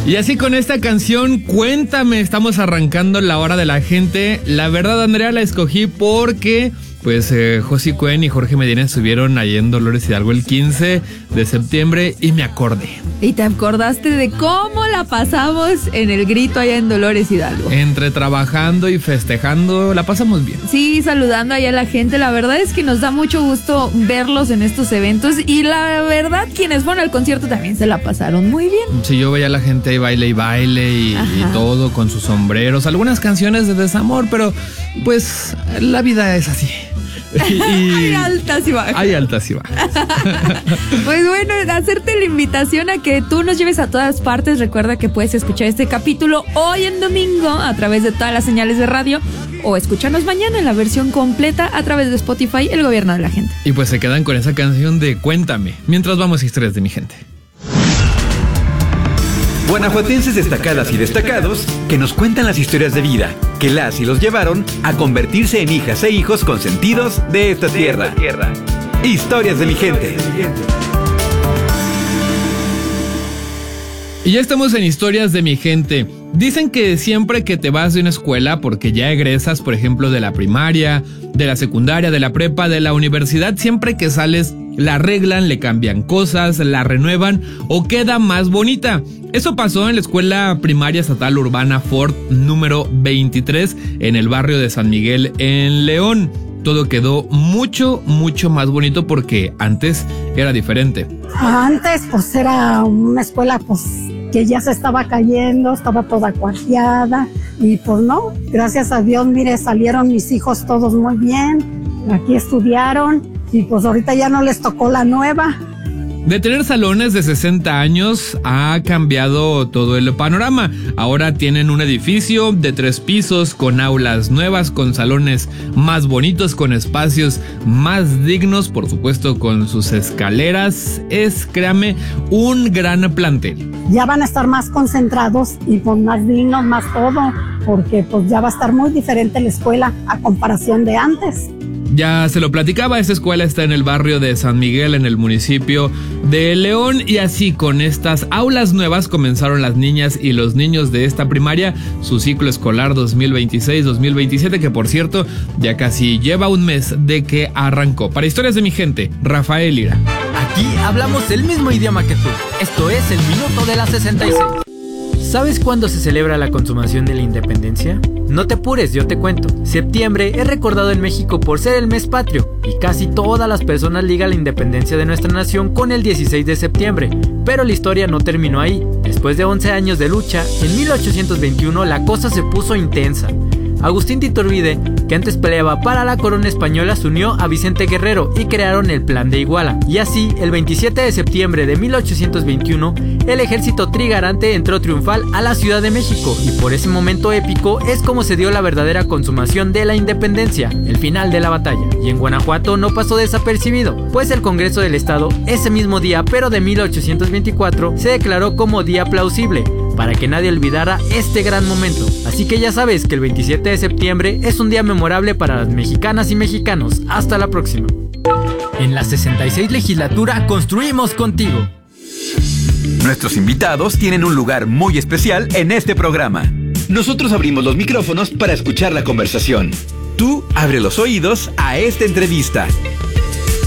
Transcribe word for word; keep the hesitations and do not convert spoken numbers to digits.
Y así con esta canción, Cuéntame, estamos arrancando la hora de la gente. La verdad, Andrea, la escogí porque pues eh, Josie Cuen y Jorge Medina estuvieron ahí en Dolores Hidalgo el quince de septiembre y me acordé. ¿Y te acordaste de cómo la pasamos en el grito allá en Dolores Hidalgo? Entre trabajando y festejando, la pasamos bien. Sí, saludando allá a la gente. La verdad es que nos da mucho gusto verlos en estos eventos. Y la verdad, quienes fueron al concierto también se la pasaron muy bien. Sí, yo veía a la gente ahí baile y baile y, y todo con sus sombreros. Algunas canciones de desamor, pero pues la vida es así. Y, y hay altas y bajas. Hay altas y bajas. Pues bueno, hacerte la invitación a que tú nos lleves a todas partes. Recuerda que puedes escuchar este capítulo hoy en domingo a través de todas las señales de radio o escucharnos mañana en la versión completa a través de Spotify, El Gobierno de la Gente. Y pues se quedan con esa canción de Cuéntame, mientras vamos a Historias de mi Gente. Guanajuatenses destacadas y destacados que nos cuentan las historias de vida que las y los llevaron a convertirse en hijas e hijos consentidos de esta tierra. De esta tierra. Historias de mi gente. Y ya estamos en Historias de mi Gente. Dicen que siempre que te vas de una escuela, porque ya egresas, por ejemplo, de la primaria, de la secundaria, de la prepa, de la universidad, siempre que sales, la arreglan, le cambian cosas, la renuevan o queda más bonita. Eso pasó en la Escuela Primaria Estatal Urbana Ford número veintitrés en el barrio de San Miguel en León. Todo quedó mucho, mucho más bonito porque antes era diferente. Antes pues era una escuela pues que ya se estaba cayendo, estaba toda cuarteada y pues no, gracias a Dios, mire, salieron mis hijos todos muy bien, aquí estudiaron y pues ahorita ya no les tocó la nueva. De tener salones de sesenta años ha cambiado todo el panorama. Ahora tienen un edificio de tres pisos con aulas nuevas, con salones más bonitos, con espacios más dignos, por supuesto con sus escaleras. Es, créame, un gran plantel. Ya van a estar más concentrados y pues más dignos, más todo, porque pues ya va a estar muy diferente la escuela a comparación de antes. Ya se lo platicaba, esta escuela está en el barrio de San Miguel, en el municipio de León, y así con estas aulas nuevas comenzaron las niñas y los niños de esta primaria su ciclo escolar dos mil veintiséis dos mil veintisiete, que por cierto ya casi lleva un mes de que arrancó. Para Historias de mi Gente, Rafael Lira. Aquí hablamos el mismo idioma que tú. Esto es el Minuto de la sesenta y seis. ¿Sabes cuándo se celebra la consumación de la independencia? No te apures, yo te cuento. Septiembre es recordado en México por ser el mes patrio y casi todas las personas ligan la independencia de nuestra nación con el dieciséis de septiembre. Pero la historia no terminó ahí. Después de once años de lucha, en mil ochocientos veintiuno la cosa se puso intensa. Agustín de Iturbide, que antes peleaba para la corona española, se unió a Vicente Guerrero y crearon el Plan de Iguala. Y así, el veintisiete de septiembre de mil ochocientos veintiuno, el ejército trigarante entró triunfal a la Ciudad de México y por ese momento épico es como se dio la verdadera consumación de la independencia, el final de la batalla. Y en Guanajuato no pasó desapercibido, pues el Congreso del Estado, ese mismo día, pero de mil ochocientos veinticuatro, se declaró como día plausible, para que nadie olvidara este gran momento. Así que ya sabes que el veintisiete de septiembre es un día memorable para las mexicanas y mexicanos. Hasta la próxima. En la sesenta y seis legislatura construimos contigo. Nuestros invitados tienen un lugar muy especial en este programa. Nosotros abrimos los micrófonos para escuchar la conversación. Tú abre los oídos a esta entrevista.